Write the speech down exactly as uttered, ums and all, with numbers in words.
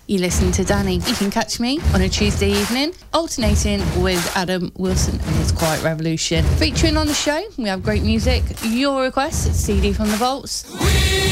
You're listening to Danny. You can catch me on a Tuesday evening, alternating with Adam Wilson and his Quiet Revolution. Featuring on the show, we have great music, your requests, C D from the Vaults.